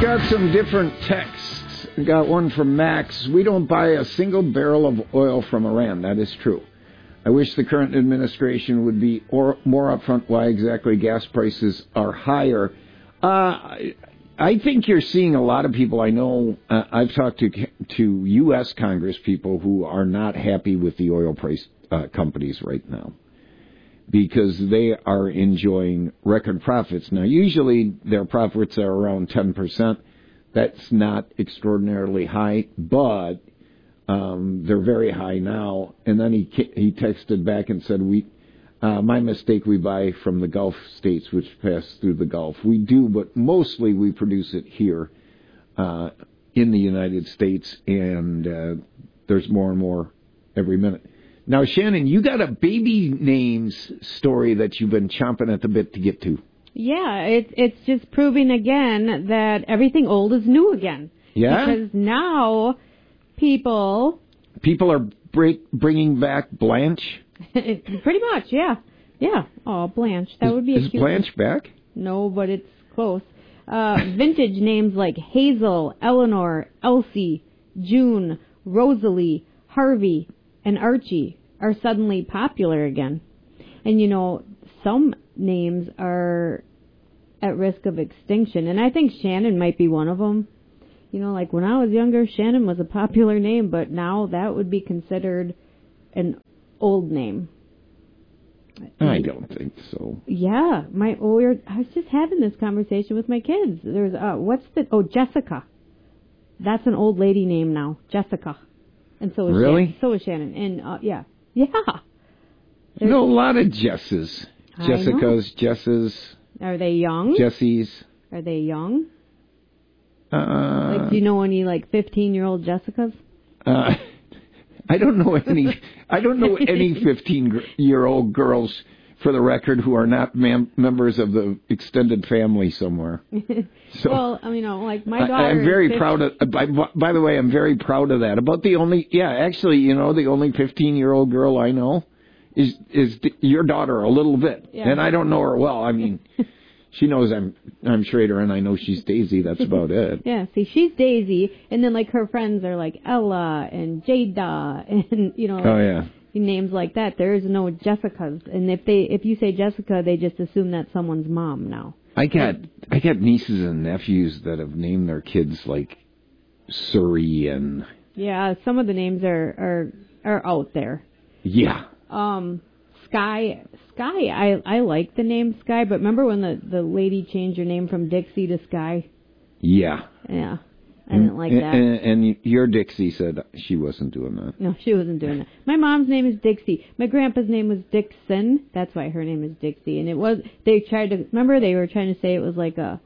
got some different texts. We got one from Max. We don't buy a single barrel of oil from Iran. That is true. I wish the current administration would be more upfront why exactly gas prices are higher. I think you're seeing a lot of people. I know I've talked to U.S. Congress people who are not happy with the oil price companies right now because they are enjoying record profits. Now, usually their profits are around 10%. That's not extraordinarily high, but they're very high now. And then he texted back and said, my mistake, we buy from the Gulf states, which pass through the Gulf. We do, but mostly we produce it here in the United States, and there's more and more every minute. Now, Shannon, you got a baby names story that you've been chomping at the bit to get to. Yeah, it's just proving again that everything old is new again. Yeah? Because now people are bringing back Blanche? Pretty much, yeah. Yeah. Oh, Blanche. That would be a cute... Is Blanche back? No, but it's close. Vintage names like Hazel, Eleanor, Elsie, June, Rosalie, Harvey, and Archie are suddenly popular again. And, you know, some names are at risk of extinction, and I think Shannon might be one of them. You know, like when I was younger, Shannon was a popular name, but now that would be considered an old name. I don't think so. Yeah, I was just having this conversation with my kids. There's Jessica. That's an old lady name now, Jessica. And so is really? Shannon. So is Shannon. And yeah. There's a lot of Jesses. Jessicas, Jesses. Are they young? Jessies. Are they young? Do you know any 15-year-old Jessicas? I don't know any 15-year-old girls, for the record, who are not members of the extended family somewhere. So, well, my daughter. I'm very proud of. By the way, I'm very proud of that. About the only 15-year-old girl I know is your daughter a little bit, and I don't know her well. I mean. She knows I'm Schrader, and I know she's Daisy. That's about it. Yeah, see, she's Daisy, and then her friends are Ella and Jada, and names like that. There is no Jessicas, and if you say Jessica, they just assume that's someone's mom now. I got nieces and nephews that have named their kids Surrey and. Yeah, some of the names are out there. Yeah. Sky, I like the name Sky, but remember when the lady changed her name from Dixie to Sky? Yeah. Yeah. I didn't like that. And your Dixie said she wasn't doing that. No, she wasn't doing that. My mom's name is Dixie. My grandpa's name was Dixon. That's why her name is Dixie. And they were trying to say it was a,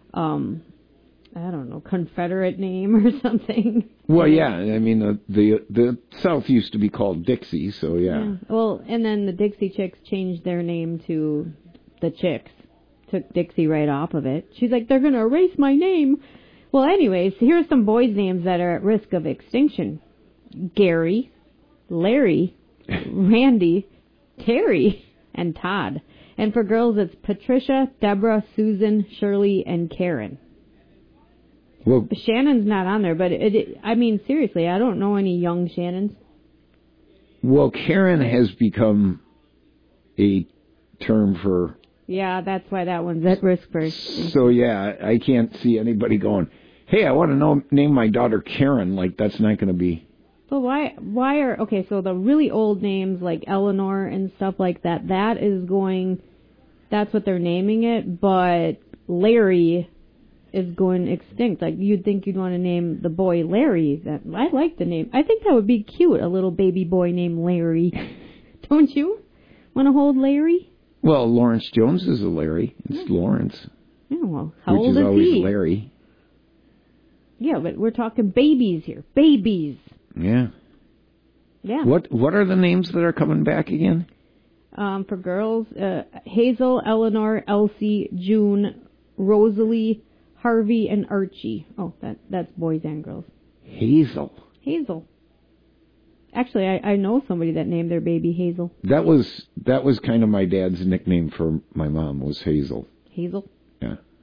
I don't know, Confederate name or something. Well, yeah. I mean, the South used to be called Dixie, so yeah. Well, and then the Dixie Chicks changed their name to the Chicks. Took Dixie right off of it. She's like, they're going to erase my name. Well, anyways, here are some boys' names that are at risk of extinction. Gary, Larry, Randy, Terry, and Todd. And for girls, it's Patricia, Deborah, Susan, Shirley, and Karen. Well, Shannon's not on there, but seriously, I don't know any young Shannons. Well, Karen has become a term for... Yeah, that's why that one's at risk for... So, yeah, I can't see anybody going, hey, I want to name my daughter Karen. That's not going to be... But why are... Okay, so the really old names like Eleanor and stuff like that, that is going... That's what they're naming it, but Larry... is going extinct. You'd think you'd want to name the boy Larry. I like the name. I think that would be cute, a little baby boy named Larry. Don't you want to hold Larry? Well, Lawrence Jones is a Larry. It's Lawrence. Yeah, well, how old is he? Which is always Larry. Yeah, but we're talking babies here. Babies. Yeah. Yeah. What are the names that are coming back again? For girls, Hazel, Eleanor, Elsie, June, Rosalie, Harvey, and Archie. Oh, that's boys and girls. Hazel. Actually, I know somebody that named their baby Hazel. That was kind of my dad's nickname for my mom was Hazel. Hazel? Yeah.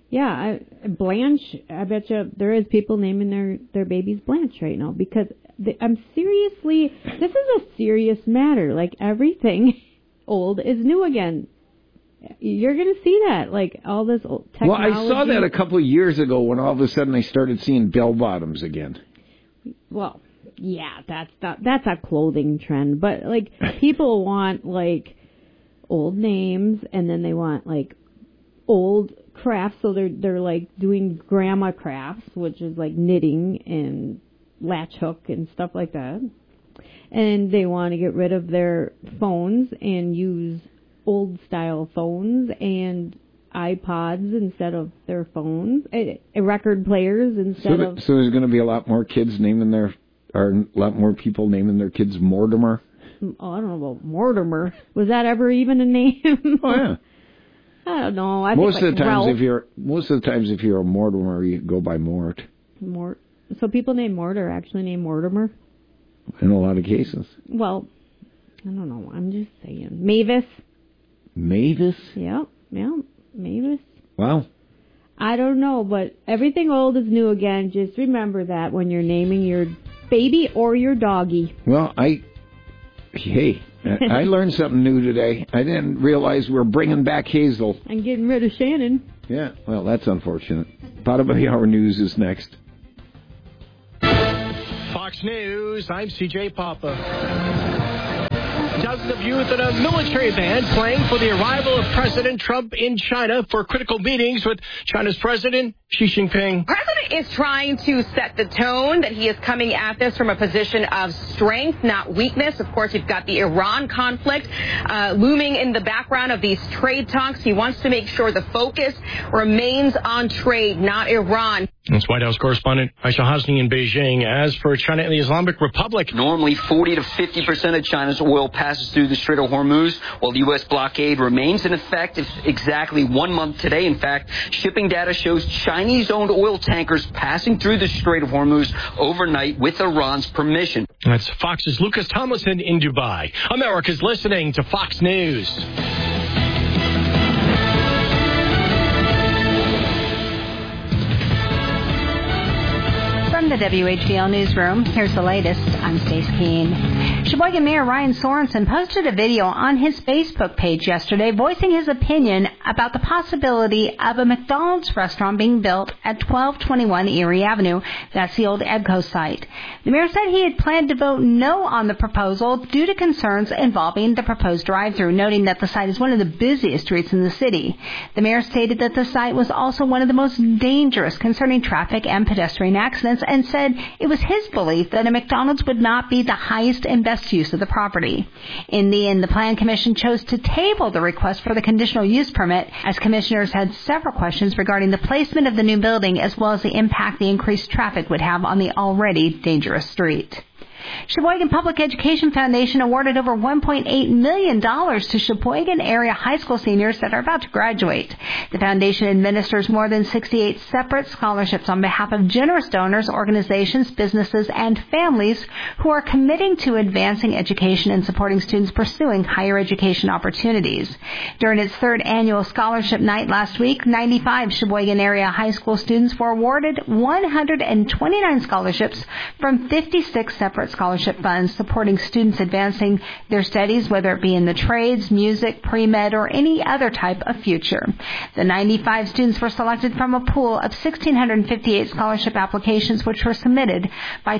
Yeah, Blanche, I bet you there is people naming their babies Blanche right now because this is a serious matter. Like, everything old is new again. You're going to see that, like, all this old technology. Well, I saw that a couple of years ago when all of a sudden I started seeing bell-bottoms again. Well, yeah, that's a clothing trend. But, like, people want, like, old names, and then they want, like, old crafts. So they're like, doing grandma crafts, which is, like, knitting and latch hook and stuff like that. And they want to get rid of their phones and use old-style phones and iPods instead of their phones, record players instead of... So there's going to be a lot more kids a lot more people naming their kids Mortimer? Oh, I don't know about Mortimer. Was that ever even a name? Oh, yeah. I don't know. Most of the times, if you're a Mortimer, you go by Mort. Mort. So people named Mort are actually named Mortimer? In a lot of cases. Well, I don't know. I'm just saying. Mavis. Mavis? Yeah, Mavis. Wow. I don't know, but everything old is new again. Just remember that when you're naming your baby or your doggy. Well, I learned something new today. I didn't realize we're bringing back Hazel. And getting rid of Shannon. Yeah, well, that's unfortunate. Bottom of the hour news is next. Fox News, I'm CJ Papa. Dozens of youth in a military band playing for the arrival of President Trump in China for critical meetings with China's President Xi Jinping. The president is trying to set the tone that he is coming at this from a position of strength, not weakness. Of course, you've got the Iran conflict looming in the background of these trade talks. He wants to make sure the focus remains on trade, not Iran. That's White House correspondent Aisha Hasni in Beijing. As for China and the Islamic Republic, normally 40 to 50% of China's oil passes through the Strait of Hormuz, while the U.S. blockade remains in effect. It's exactly 1 month today. In fact, shipping data shows Chinese-owned oil tankers passing through the Strait of Hormuz overnight with Iran's permission. That's Fox's Lucas Tomlinson in Dubai. America's listening to Fox News. From the WHBL Newsroom, here's the latest. I'm Stace Keene. Sheboygan Mayor Ryan Sorensen posted a video on his Facebook page yesterday voicing his opinion about the possibility of a McDonald's restaurant being built at 1221 Erie Avenue. That's the old EBCO site. The mayor said he had planned to vote no on the proposal due to concerns involving the proposed drive-thru, noting that the site is one of the busiest streets in the city. The mayor stated that the site was also one of the most dangerous concerning traffic and pedestrian accidents, and said it was his belief that a McDonald's would not be the highest and best use of the property. In the end, the Plan Commission chose to table the request for the conditional use permit, as commissioners had several questions regarding the placement of the new building as well as the impact the increased traffic would have on the already dangerous street. Sheboygan Public Education Foundation awarded over $1.8 million to Sheboygan area high school seniors that are about to graduate. The foundation administers more than 68 separate scholarships on behalf of generous donors, organizations, businesses, and families who are committing to advancing education and supporting students pursuing higher education opportunities. During its third annual scholarship night last week, 95 Sheboygan area high school students were awarded 129 scholarships from 56 separate scholarship funds supporting students advancing their studies, whether it be in the trades, music, pre-med, or any other type of future. The 95 students were selected from a pool of 1,658 scholarship applications, which were submitted by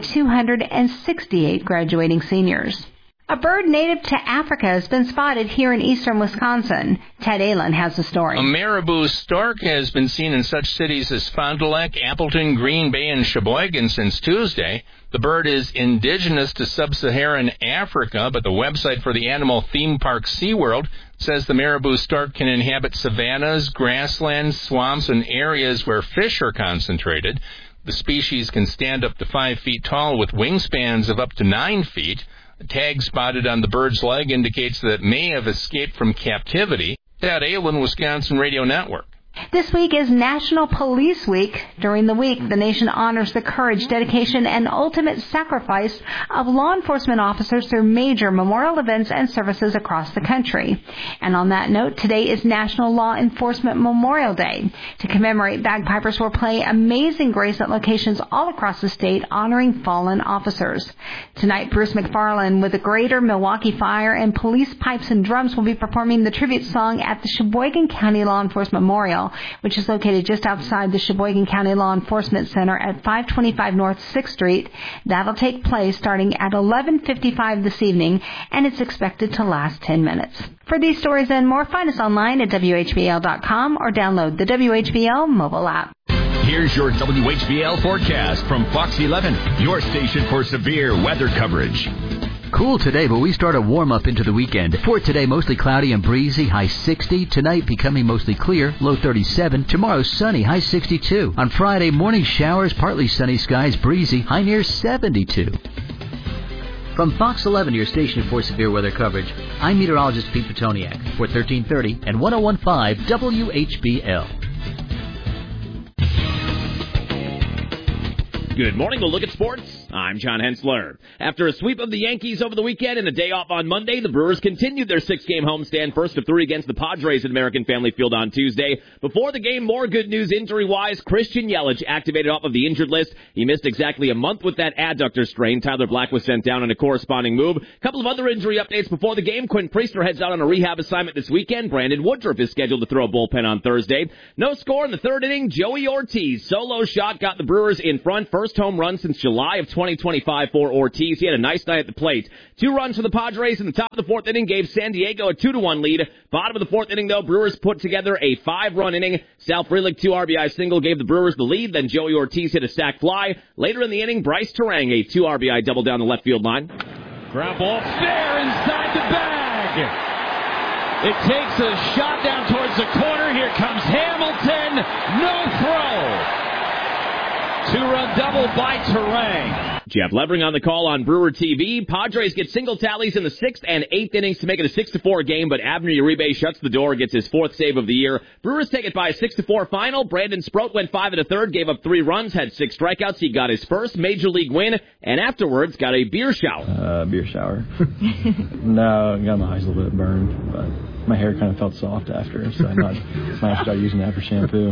268 graduating seniors. A bird native to Africa has been spotted here in eastern Wisconsin. Ted Allen has the story. A marabou stork has been seen in such cities as Fond du Lac, Appleton, Green Bay, and Sheboygan since Tuesday. The bird is indigenous to sub-Saharan Africa, but the website for the animal theme park SeaWorld says the marabou stork can inhabit savannas, grasslands, swamps, and areas where fish are concentrated. The species can stand up to 5 feet tall with wingspans of up to 9 feet. The tag spotted on the bird's leg indicates that it may have escaped from captivity. Ted Allen, Wisconsin Radio Network. This week is National Police Week. During the week, the nation honors the courage, dedication, and ultimate sacrifice of law enforcement officers through major memorial events and services across the country. And on that note, today is National Law Enforcement Memorial Day. To commemorate, bagpipers will play Amazing Grace at locations all across the state, honoring fallen officers. Tonight, Bruce McFarland with the Greater Milwaukee Fire and Police Pipes and Drums will be performing the tribute song at the Sheboygan County Law Enforcement Memorial, which is located just outside the Sheboygan County Law Enforcement Center at 525 North 6th Street. That'll take place starting at 11:55 this evening, and it's expected to last 10 minutes. For these stories and more, find us online at WHBL.com or download the WHBL mobile app. Here's your WHBL forecast from Fox 11, your station for severe weather coverage. Cool today, but we start a warm-up into the weekend. For today, mostly cloudy and breezy, high 60. Tonight, becoming mostly clear, low 37. Tomorrow, sunny, high 62. On Friday, morning showers, partly sunny skies, breezy, high near 72. From Fox 11, your station for severe weather coverage, I'm meteorologist Pete Petoniak for 1330 and 101.5 WHBL. Good morning. We'll look at sports. I'm John Hensler. After a sweep of the Yankees over the weekend and a day off on Monday, the Brewers continued their 6-game homestand, first of 3 against the Padres at American Family Field on Tuesday. Before the game, more good news injury-wise. Christian Yelich activated off of the injured list. He missed exactly a month with that adductor strain. Tyler Black was sent down on a corresponding move. A couple of other injury updates before the game. Quinn Priester heads out on a rehab assignment this weekend. Brandon Woodruff is scheduled to throw a bullpen on Thursday. No score in the third inning. Joey Ortiz solo shot got the Brewers in front. First home run since July of 2025 for Ortiz. He had a nice night at the plate. 2 runs for the Padres in the top of the 4th inning gave San Diego a 2-1 lead. Bottom of the 4th inning, though, Brewers put together a 5-run inning. Sal Frelick 2 RBI single gave the Brewers the lead. Then Joey Ortiz hit a sac fly. Later in the inning, Bryce Terang a 2 RBI double down the left field line. Ground ball fair inside the bag. It takes a shot down towards the corner. Here comes Hamilton. No throw. 2-run double by Terang. Jeff Levering on the call on Brewer TV. Padres get single tallies in the 6th and 8th innings to make it a 6-4 game, but Abner Uribe shuts the door, gets his 4th save of the year. Brewers take it by a 6-4 final. Brandon Sproat went 5 1/3, gave up 3 runs, had 6 strikeouts. He got his first major league win, and afterwards got a beer shower. Beer shower. No, I got my eyes a little bit burned, but my hair kind of felt soft after, so I might have to start using that for shampoo.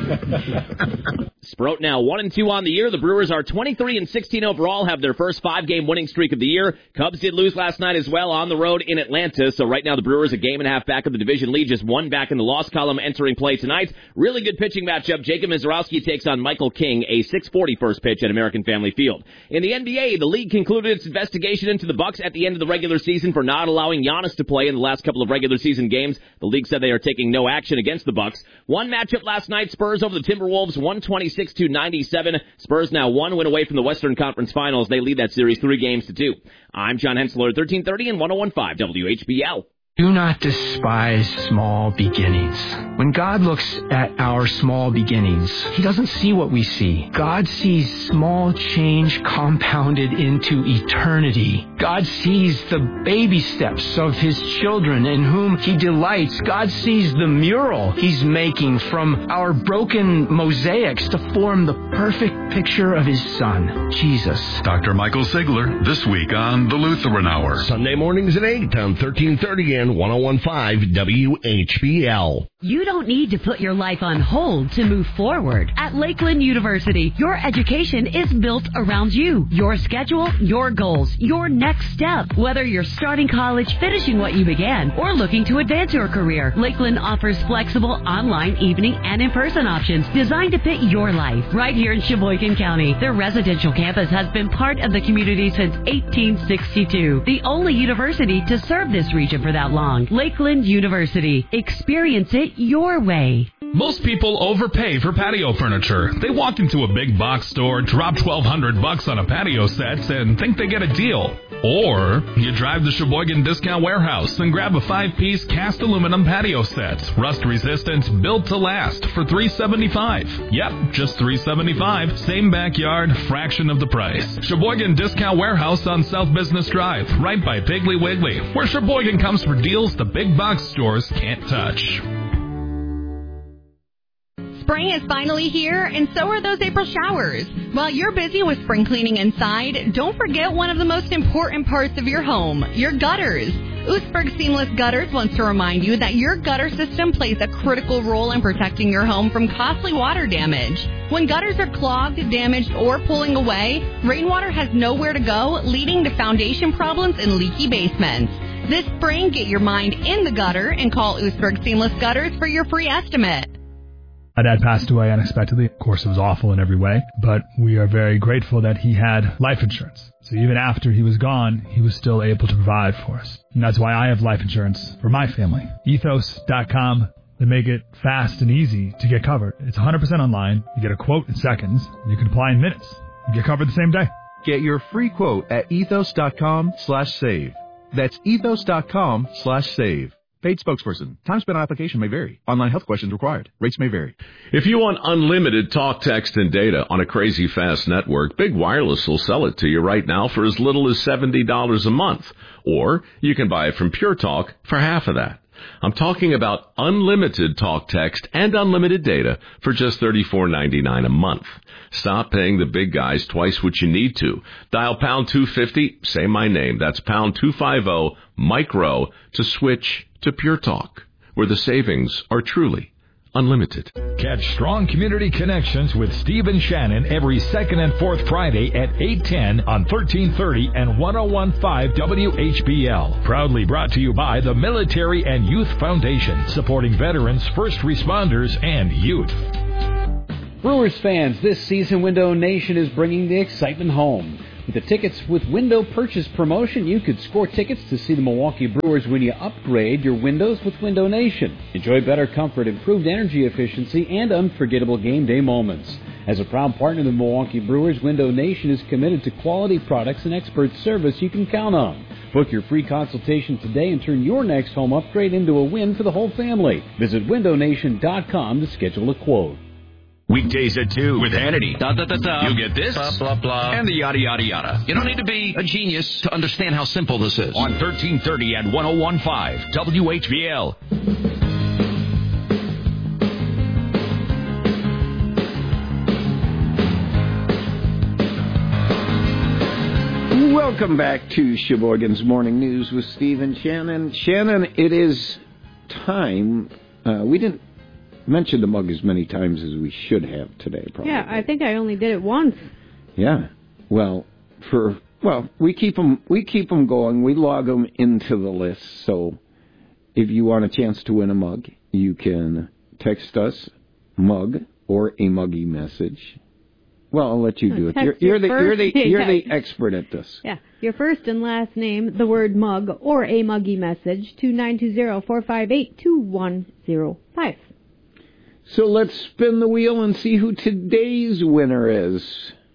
Sproat now 1-2 on the year. The Brewers are 23-16 overall, have their first 5-game winning streak of the year. Cubs did lose last night as well on the road in Atlanta, so right now the Brewers a game and a half back of the division lead, just 1 back in the loss column entering play tonight. Really good pitching matchup. Jacob Mizorowski takes on Michael King, a 6:40 first pitch at American Family Field. In the NBA, the league concluded its investigation into the Bucks at the end of the regular season for not allowing Giannis to play in the last couple of regular season games. The league said they are taking no action against the Bucks. One matchup last night, Spurs over the Timberwolves, 126-97. Spurs now 1 win away from the Western Conference Finals. They lead that series 3-2. I'm John Hensler, 1330 and 101.5 WHBL. Do not despise small beginnings. When God looks at our small beginnings, He doesn't see what we see. God sees small change compounded into eternity. God sees the baby steps of His children in whom He delights. God sees the mural He's making from our broken mosaics to form the perfect picture of His Son, Jesus. Dr. Michael Sigler, this week on The Lutheran Hour. Sunday mornings at 8 on 1330 and 101.5 WHBL. You don't need to put your life on hold to move forward. At Lakeland University, your education is built around you, your schedule, your goals, your next step. Whether you're starting college, finishing what you began, or looking to advance your career, Lakeland offers flexible online, evening, and in-person options designed to fit your life. Right here in Sheboygan County, their residential campus has been part of the community since 1862. The only university to serve this region for that long. Lakeland University. Experience it your way. Most people overpay for patio furniture. They walk into a big box store, drop $1,200 on a patio set, and think they get a deal. Or you drive to Sheboygan Discount Warehouse and grab a 5-piece cast aluminum patio set, rust resistant, built to last, for $375. Yep, just $375. Same backyard, fraction of the price. Sheboygan Discount Warehouse on South Business Drive, right by Piggly Wiggly, where Sheboygan comes for deals the big box stores can't touch. Spring is finally here, and so are those April showers. While you're busy with spring cleaning inside, don't forget one of the most important parts of your home, your gutters. Oostburg Seamless Gutters wants to remind you that your gutter system plays a critical role in protecting your home from costly water damage. When gutters are clogged, damaged, or pulling away, rainwater has nowhere to go, leading to foundation problems and leaky basements. This spring, get your mind in the gutter and call Oostburg Seamless Gutters for your free estimate. My dad passed away unexpectedly. Of course, it was awful in every way, but we are very grateful that he had life insurance. So even after he was gone, he was still able to provide for us. And that's why I have life insurance for my family. Ethos.com. They make it fast and easy to get covered. It's 100% online. You get a quote in seconds. And you can apply in minutes. You get covered the same day. Get your free quote at ethos.com/save. That's ethos.com/save. Paid spokesperson. Time spent on application may vary. Online health questions required. Rates may vary. If you want unlimited talk, text, and data on a crazy fast network, Big Wireless will sell it to you right now for as little as $70 a month. Or you can buy it from Pure Talk for half of that. I'm talking about unlimited talk, text, and unlimited data for just $34.99 a month. Stop paying the big guys twice what you need to. Dial pound 250, say my name. That's pound 250 micro to switch to Pure Talk, where the savings are truly unlimited. Catch Strong Community Connections with Steve and Shannon every second and fourth Friday at 8:10 on 1330 and 101.5 WHBL. Proudly brought to you by the Military and Youth Foundation, supporting veterans, first responders, and youth. Brewers fans, this season Window Nation is bringing the excitement home. With the Tickets with Window purchase promotion, you could score tickets to see the Milwaukee Brewers when you upgrade your windows with Window Nation. Enjoy better comfort, improved energy efficiency, and unforgettable game day moments. As a proud partner of the Milwaukee Brewers, Window Nation is committed to quality products and expert service you can count on. Book your free consultation today and turn your next home upgrade into a win for the whole family. Visit windownation.com to schedule a quote. Weekdays at 2 with Hannity. You get this, blah, blah, blah, and the yada, yada, yada. You don't need to be a genius to understand how simple this is. On 1330 and 101.5 WHBL. Welcome back to Sheboygan's Morning News with Steve and Shannon. Shannon, it is time. We didn't mention the mug as many times as we should have today, probably. Yeah, I think I only did it once. Yeah. Well, we keep them going. We log them into the list. So if you want a chance to win a mug, you can text us mug or a muggy message. Well, I'll let you do it. You're the expert at this. Yeah, your first and last name, the word mug or a muggy message to 920-458-2105. So let's spin the wheel and see who today's winner is.